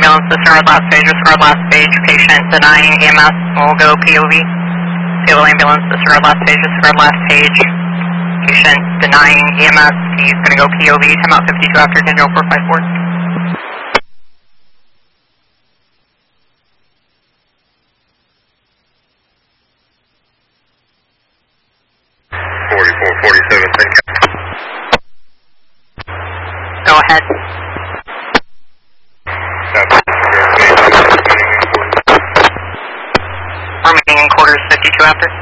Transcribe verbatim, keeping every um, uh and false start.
ambulance, disregard last page, disregard last page, patient denying E M S, we'll go P O V. Civil ambulance, disregard last page, disregard last page, patient denying E M S, he's going to go P O V, time out fifty-two after ten oh four five four. forty-four forty-seven, Go ahead. Remaining in quarters fifty-two after.